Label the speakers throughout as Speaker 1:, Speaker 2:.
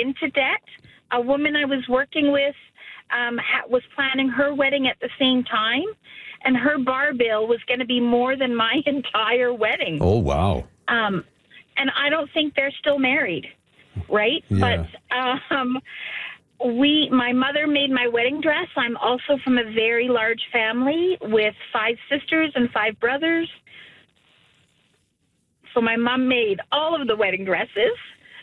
Speaker 1: into debt. A woman I was working with was planning her wedding at the same time, and her bar bill was going to be more than my entire wedding.
Speaker 2: Oh, wow.
Speaker 1: And I don't think they're still married, right?
Speaker 2: Yeah.
Speaker 1: But my mother made my wedding dress. I'm also from a very large family with 5 sisters and 5 brothers. So my mom made all of the wedding dresses.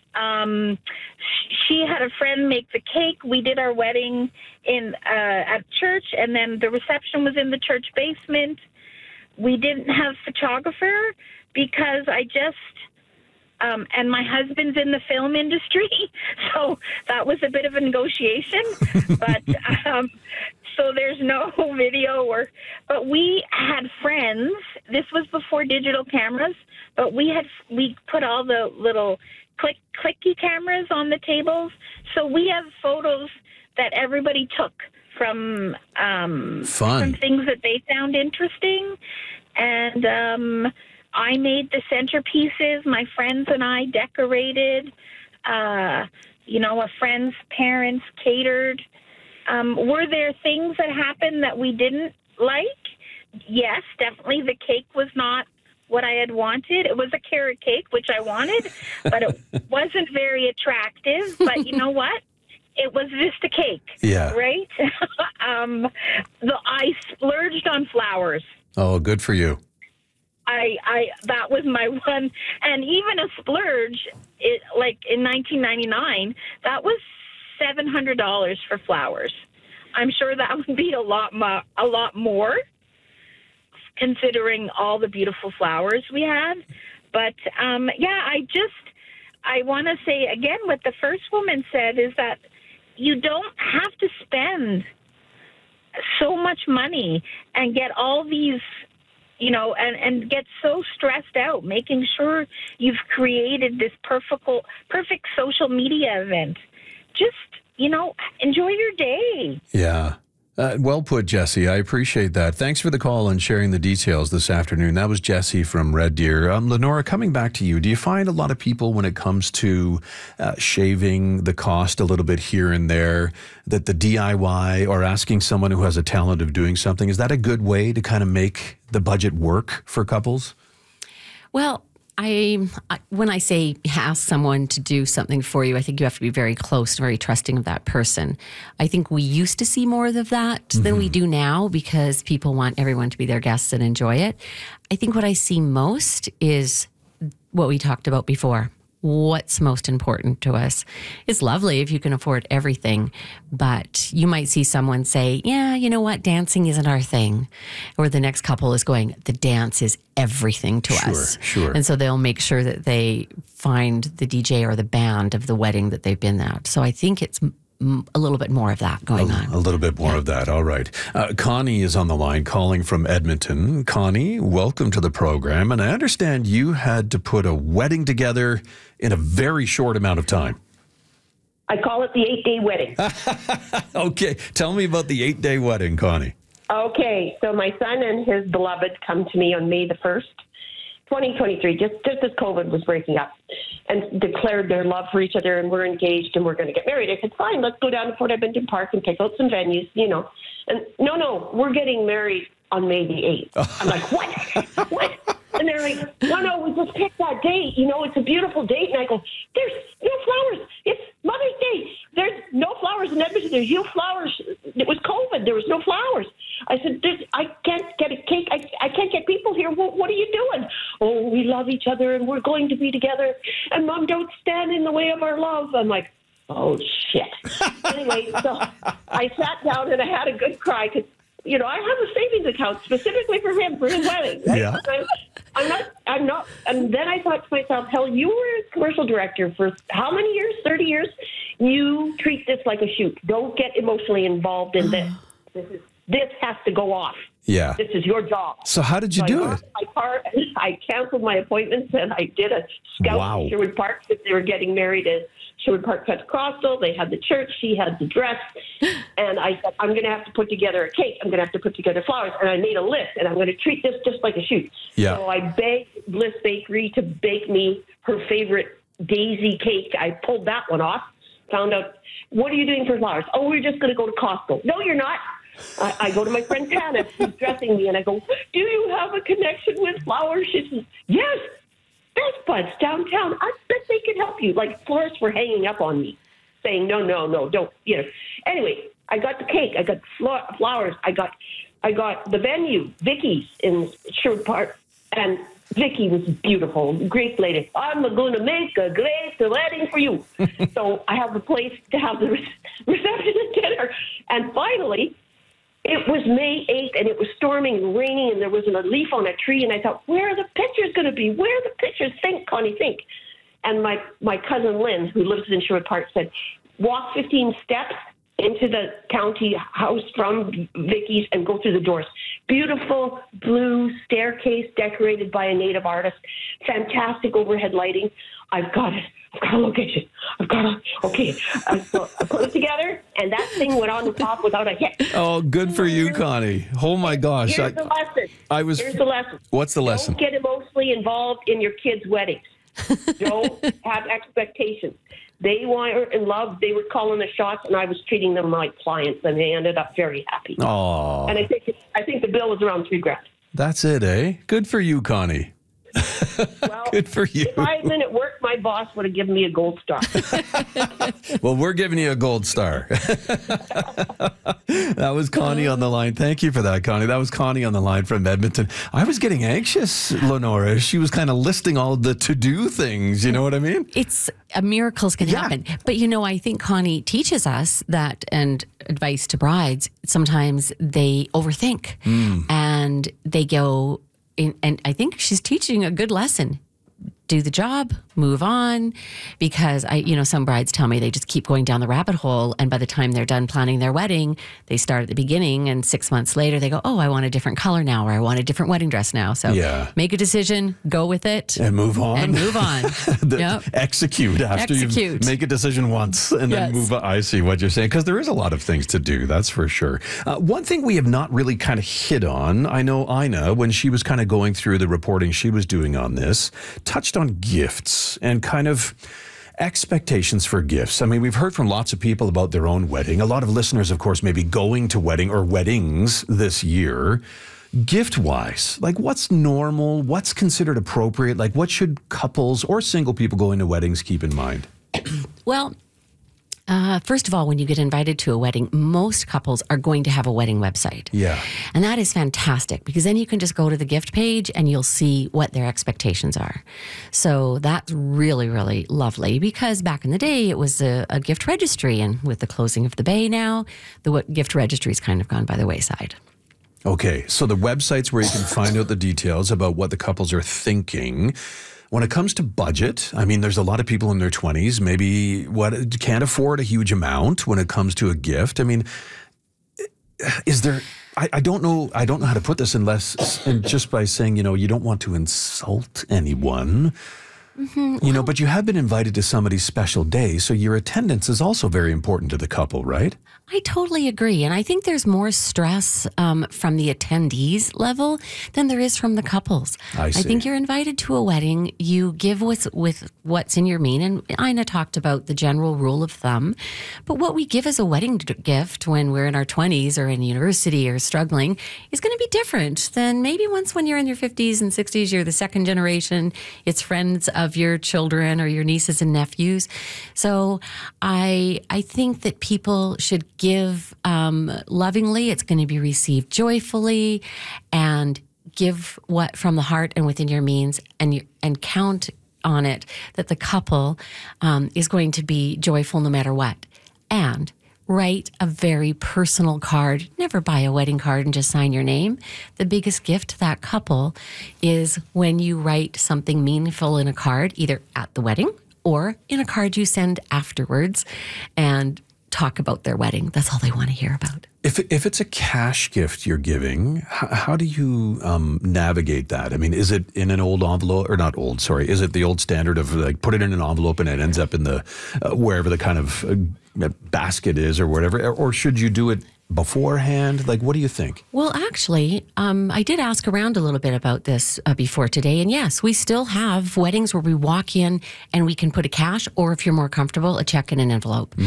Speaker 1: She had a friend make the cake. We did our wedding at church, and then the reception was in the church basement. We didn't have photographer because and my husband's in the film industry, so that was a bit of a negotiation. But so there's no video but we had friends. This was before digital cameras, but we put all the little clicky cameras on the tables. So we have photos that everybody took from things that they found interesting. And I made the centerpieces. My friends and I decorated. A friend's parents catered. Were there things that happened that we didn't like? Yes, definitely. The cake was not what I had wanted. It was a carrot cake, which I wanted, but it wasn't very attractive. But you know what? It was just a cake.
Speaker 2: Yeah.
Speaker 1: Right? I splurged on flowers.
Speaker 2: Oh, good for you.
Speaker 1: That was my one, and even a splurge, like in 1999, that was $700 for flowers. I'm sure that would be a lot more, considering all the beautiful flowers we had. But I want to say again what the first woman said is that you don't have to spend so much money and get all these. And get so stressed out, making sure you've created this perfect social media event. Just, enjoy your day.
Speaker 2: Yeah. Well put, Jessie. I appreciate that. Thanks for the call and sharing the details this afternoon. That was Jessie from Red Deer. Lenora, coming back to you, do you find a lot of people when it comes to shaving the cost a little bit here and there, that the DIY or asking someone who has a talent of doing something, is that a good way to kind of make the budget work for couples?
Speaker 3: Well, when I say ask someone to do something for you, I think you have to be very close, very trusting of that person. I think we used to see more of that than we do now because people want everyone to be their guests and enjoy it. I think what I see most is what we talked about before. What's most important to us. It's lovely if you can afford everything, but you might see someone say, yeah, you know what, dancing isn't our thing. Or the next couple is going, the dance is everything to us.
Speaker 2: Sure.
Speaker 3: And so they'll make sure that they find the DJ or the band of the wedding that they've been at. So I think it's a little bit more of that going on.
Speaker 2: A little bit more of that. All right. Connie is on the line calling from Edmonton. Connie, welcome to the program. And I understand you had to put a wedding together in a very short amount of time.
Speaker 4: I call it the 8-day wedding.
Speaker 2: Okay. Tell me about the 8-day wedding, Connie.
Speaker 4: Okay. So my son and his beloved come to me on May the 1st, 2023, just as COVID was breaking up, and declared their love for each other, and we're engaged and we're going to get married. I said, fine, let's go down to Fort Edmonton Park and pick out some venues, And no, we're getting married on May the 8th. I'm like, what? What? And they're like, no, we just picked that date. It's a beautiful date. And I go, there's no flowers. It's Mother's Day. There's no flowers in Edmonton. There's no flowers. It was COVID. There was no flowers. I said, I can't get a cake. I can't get people here. What are you doing? Oh, we love each other and we're going to be together. And Mom, don't stand in the way of our love. I'm like, oh, shit. Anyway, so I sat down and I had a good cry because, I have a savings account specifically for him, for his wedding. Right?
Speaker 2: Yeah.
Speaker 4: I'm not. And then I thought to myself, hell, you were a commercial director for how many years? 30 years? You treat this like a shoot. Don't get emotionally involved in this. This has to go off.
Speaker 2: Yeah.
Speaker 4: This is your job.
Speaker 2: So how did you do it?
Speaker 4: I canceled my appointments and I did a scout in Sherwood Park because they were getting married at Sherwood Park Pentecostal. They had the church. She had the dress. And I said, I'm going to have to put together a cake. I'm going to have to put together flowers. And I made a list and I'm going to treat this just like a shoot.
Speaker 2: Yeah.
Speaker 4: So I begged Bliss Bakery to bake me her favorite daisy cake. I pulled that one off. found out, what are you doing for flowers? Oh, we're just going to go to Costco. No, you're not. I go to my friend Tana, who's dressing me, and I go, do you have a connection with flowers? She says, yes, Best Buds downtown. I bet they could help you. Like, florists were hanging up on me, saying, no, don't, Anyway, I got the cake. I got flowers. I got the venue, Vicky's in Sherwood Park, and Vicky was beautiful, great lady. I'm going to make a great wedding for you. So I have a place to have the reception and dinner. And finally, it was May 8th, and it was storming, raining, and there wasn't a leaf on a tree. And I thought, where are the pictures going to be? Where are the pictures? Think, Connie, think. And my cousin Lynn, who lives in Sherwood Park, said, walk 15 steps into the county house from Vicky's and go through the doors. Beautiful blue staircase decorated by a native artist. Fantastic overhead lighting. I've got it. I've got a location. Okay. So I put it together, and that thing went on the top without a hit.
Speaker 2: Oh, good for you, Connie. Oh, my gosh.
Speaker 4: Here's the lesson. Here's the lesson.
Speaker 2: What's the lesson?
Speaker 4: Don't get emotionally involved in your kids' weddings. Don't have expectations. They were in love. They were calling the shots, and I was treating them like clients, and they ended up very happy.
Speaker 2: Oh.
Speaker 4: And I think the bill was around $3,000.
Speaker 2: That's it, eh? Good for you, Connie.
Speaker 4: Well,
Speaker 2: good for you.
Speaker 4: If I had been at work, my boss would have given me a gold star.
Speaker 2: Well, we're giving you a gold star. That was Connie on the line. Thank you for that, Connie. That was Connie on the line from Edmonton. I was getting anxious, Lenora. She was kind of listing all the to-do things. You know what I mean?
Speaker 3: It's miracles can happen. But, I think Connie teaches us that, and advice to brides, sometimes they overthink and they go, and I think she's teaching a good lesson. Do the job, move on, because some brides tell me they just keep going down the rabbit hole, and by the time they're done planning their wedding, they start at the beginning, and 6 months later they go, oh, I want a different color now, or I want a different wedding dress now. So make a decision, go with it,
Speaker 2: and move on.
Speaker 3: Yep.
Speaker 2: Execute after you make a decision once, and then move on. I see what you're saying, because there is a lot of things to do, that's for sure. One thing we have not really kind of hit on, I know Ina, when she was kind of going through the reporting she was doing on this, touched on gifts and kind of expectations for gifts. I mean, we've heard from lots of people about their own wedding. A lot of listeners, of course, may be going to wedding or weddings this year. Gift-wise, like what's normal? What's considered appropriate? Like what should couples or single people going to weddings keep in mind?
Speaker 3: Well, first of all, when you get invited to a wedding, most couples are going to have a wedding website.
Speaker 2: Yeah.
Speaker 3: And that is fantastic, because then you can just go to the gift page and you'll see what their expectations are. So that's really, really lovely, because back in the day, it was a gift registry. And with the closing of the Bay now, the gift registry's kind of gone by the wayside.
Speaker 2: Okay. So the websites where you can find out the details about what the couples are thinking. When it comes to budget, I mean, there's a lot of people in their 20s, maybe can't afford a huge amount when it comes to a gift. I mean, is there, I don't know how to put this and just by saying, you don't want to insult anyone, but you have been invited to somebody's special day. So your attendance is also very important to the couple, right?
Speaker 3: I totally agree. And I think there's more stress from the attendees level than there is from the couples.
Speaker 2: I see.
Speaker 3: I think you're invited to a wedding. You give what's in your mean. And Ina talked about the general rule of thumb. But what we give as a wedding gift when we're in our 20s or in university or struggling is going to be different than maybe once when you're in your 50s and 60s, you're the second generation. It's friends of your children or your nieces and nephews. So I think that people should give lovingly. It's going to be received joyfully, and give what from the heart and within your means, and count on it that the couple is going to be joyful no matter what. And write a very personal card. Never buy a wedding card and just sign your name. The biggest gift to that couple is when you write something meaningful in a card, either at the wedding or in a card you send afterwards, and talk about their wedding. That's all they want to hear about.
Speaker 2: If it's a cash gift you're giving, how do you navigate that? I mean, is it in an old envelope, or not old, sorry, is it the old standard of like put it in an envelope and it ends up in the wherever the kind of basket is or whatever, or should you do it beforehand? Like, what do you think?
Speaker 3: Well, actually, I did ask around a little bit about this before today. And yes, we still have weddings where we walk in and we can put a cash, or if you're more comfortable, a check in an envelope.